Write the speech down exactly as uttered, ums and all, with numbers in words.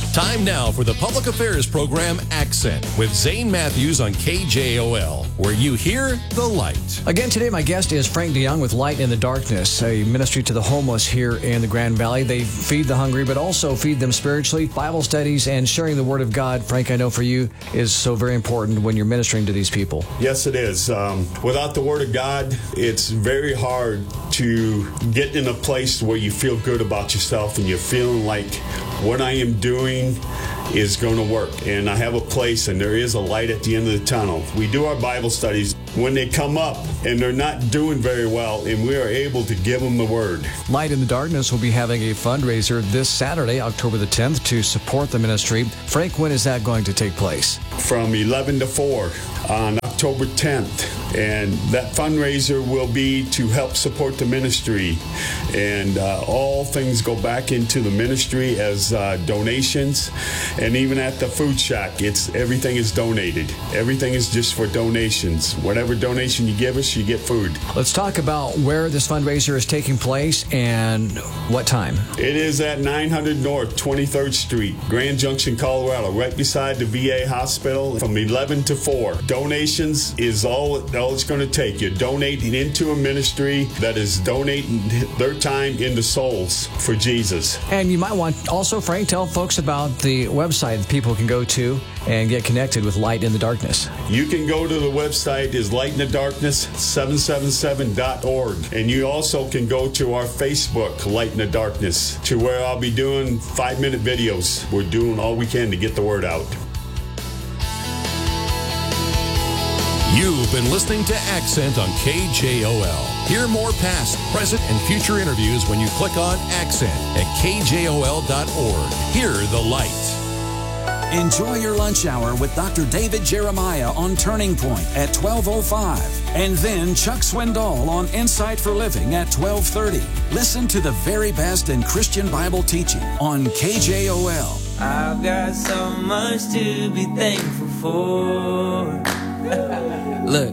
Time now for the public affairs program Accent with Zane Matthews on K J O L, where you hear the light. Again, today my guest is Frank DeYoung with Light in the Darkness, a ministry to the homeless here in the Grand Valley. They feed the hungry, but also feed them spiritually. Bible studies and sharing the Word of God, Frank, I know for you is so very important when you're ministering to these people. Yes, it is. Um, without the Word of God, it's very hard to get in a place where you feel good about yourself and you're feeling like what I am doing is going to work. And I have a place and there is a light at the end of the tunnel. We do our Bible studies when they come up and they're not doing very well, and we are able to give them the Word. Light in the Darkness will be having a fundraiser this Saturday, October the tenth, to support the ministry. Frank, when is that going to take place? From eleven to four on October tenth. And that fundraiser will be to help support the ministry. And uh, all things go back into the ministry as uh, donations. And even at the food shack, it's everything is donated. Everything is just for donations. Whatever donation you give us, you get food. Let's talk about where this fundraiser is taking place and what time. It is at nine hundred North twenty-third Street, Grand Junction, Colorado, right beside the V A hospital, from eleven to four. Donations is all, all it's going to take. You're donating into a ministry that is donating their time into souls for Jesus. And you might want also, Frank, tell folks about the website that people can go to and get connected with Light in the Darkness. You can go to the website is light in the darkness seven seven seven dot org. And you also can go to our Facebook, Light in the Darkness, to where I'll be doing five-minute videos. We're doing all we can to get the word out. You've been listening to Accent on K J O L. Hear more past, present, and future interviews when you click on Accent at K J O L dot org. Hear the light. Enjoy your lunch hour with Doctor David Jeremiah on Turning Point at twelve oh five. And then Chuck Swindoll on Insight for Living at twelve thirty. Listen to the very best in Christian Bible teaching on K J O L. I've got so much to be thankful for. Look.